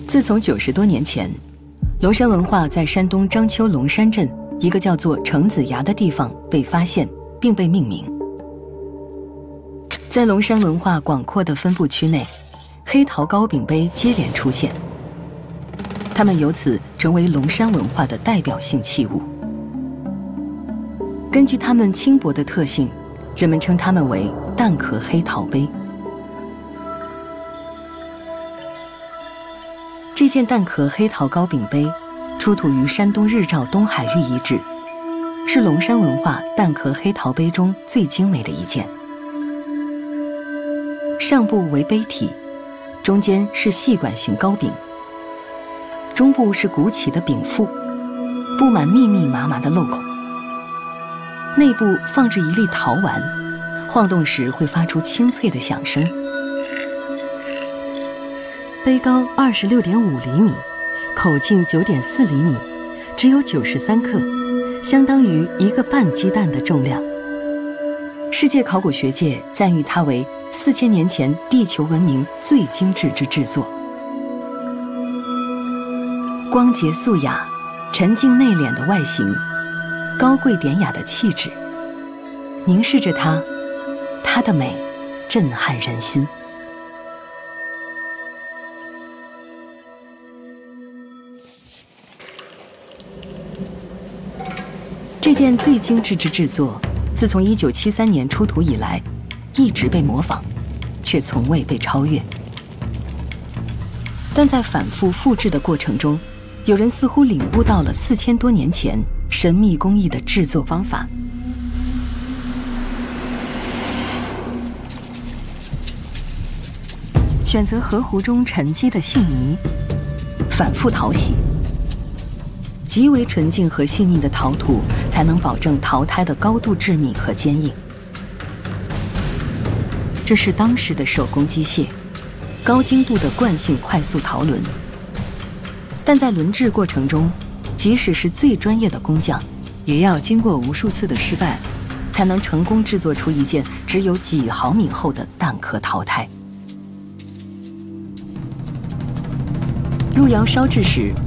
自从90多年前，龙山文化在山东章丘龙山镇一个叫做程子崖的地方被发现并被命名。在龙山文化广阔的分布区内，黑陶糕饼杯接连出现，它们由此成为龙山文化的代表性器物。根据它们轻薄的特性，人们称它们为蛋壳黑陶杯。这件蛋壳黑陶糕饼杯出土于山东日照东海域遗址，是龙山文化蛋壳黑陶杯中最精美的一件。上部为杯体，中间是细管形糕饼，中部是鼓起的饼腹，布满密密麻麻的漏孔。内部放置一粒陶丸，晃动时会发出清脆的响声。杯高26.5厘米，口径9.4厘米，只有93克，相当于1个半鸡蛋的重量。世界考古学界赞誉它为4000年前地球文明最精致之制作。光洁素雅、沉静内敛的外形，高贵典雅的气质，凝视着它，它的美震撼人心。这件最精致之制作，自从1973年出土以来，一直被模仿，却从未被超越。但在反复复制的过程中，有人似乎领悟到了4000多年前神秘工艺的制作方法。选择河湖中沉积的细泥，反复淘洗，极为纯净和细腻的陶土才能保证陶胎的高度致密和坚硬。这是当时的手工机械，高精度的惯性快速陶轮。但在轮制过程中，即使是最专业的工匠，也要经过无数次的失败，才能成功制作出一件只有几毫米厚的蛋壳陶胎。入窑烧制时，